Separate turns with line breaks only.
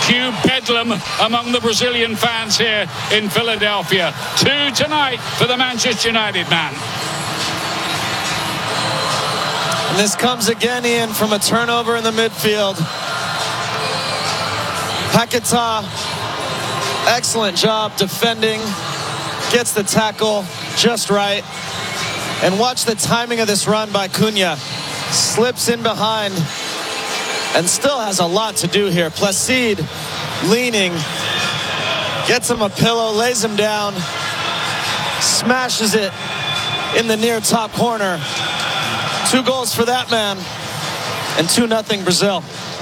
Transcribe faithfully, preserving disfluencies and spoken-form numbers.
cue bedlam among the Brazilian fans here in Philadelphia. Two tonight for the Manchester United man.
And this comes again, Ian, from a turnover in the midfield. Paquetá, excellent job defending, gets the tackle just right. And watch the timing of this run by Cunha. Slips in behind and still has a lot to do here. Placide leaning, gets him a pillow, lays him down, smashes it in the near top corner. Two goals for that man, and two nothing Brazil.